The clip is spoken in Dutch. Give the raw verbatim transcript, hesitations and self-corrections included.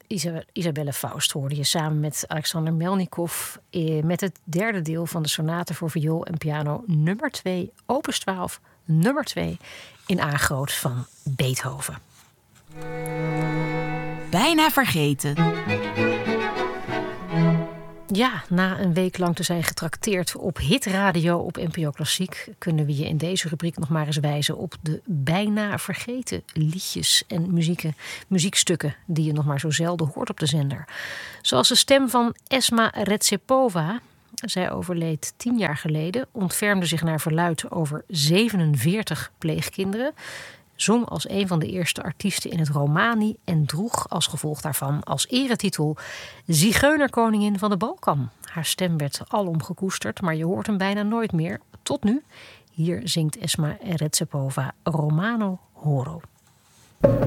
Isa- Isabelle Faust hoorde je samen met Alexander Melnikov eh, met het derde deel van de sonate voor viool en piano nummer twee, opus twaalf, nummer twee in A groot van Beethoven. Bijna vergeten. Ja, na een week lang te zijn getrakteerd op hitradio op N P O Klassiek, kunnen we je in deze rubriek nog maar eens wijzen op de bijna vergeten liedjes en muzieken, muziekstukken die je nog maar zo zelden hoort op de zender. Zoals de stem van Esma Retsepova. Zij overleed tien jaar geleden, ontfermde zich naar verluidt over zevenenveertig pleegkinderen, zong als een van de eerste artiesten in het Romani en droeg als gevolg daarvan als eretitel Zigeunerkoningin van de Balkan. Haar stem werd alom gekoesterd, maar je hoort hem bijna nooit meer. Tot nu. Hier zingt Esma Retsepova Romano Horo.